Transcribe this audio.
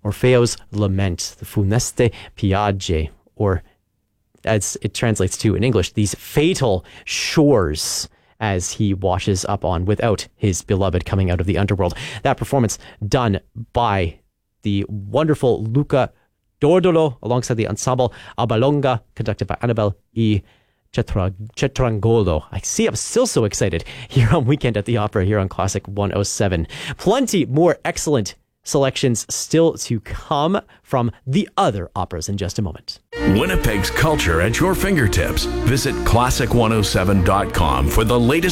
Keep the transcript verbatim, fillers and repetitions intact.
Orfeo's Lament, the Funeste Piagge, or as it translates to in English, these fatal shores as he washes up on without his beloved coming out of the underworld. That performance done by the wonderful Luca Dordolo alongside the ensemble Albalonga, conducted by Annabelle E. Cetra- Cetrangolo. I see, I'm still so excited here on Weekend at the Opera here on Classic one oh seven. Plenty more excellent selections still to come from the other operas in just a moment. Winnipeg's culture at your fingertips. Visit classic one oh seven dot com for the latest